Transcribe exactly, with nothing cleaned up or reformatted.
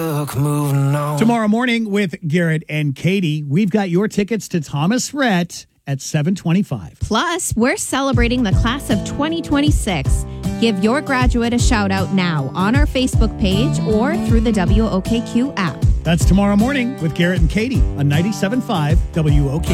Moving on. Tomorrow morning with Garrett and Katie, we've got your tickets to Thomas Rhett at seven twenty-five. Plus, we're celebrating the class of twenty twenty-six. Give your graduate a shout out now on our Facebook page or through the W O K Q app. That's tomorrow morning with Garrett and Katie on ninety-seven point five W O K Q.